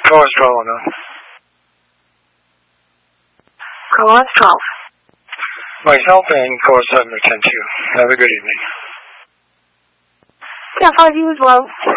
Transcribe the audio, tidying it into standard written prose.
Cause 12 on that. Cause 12. Myself and cause 7 attend to you. Have a good evening. Yeah, 5 you as well.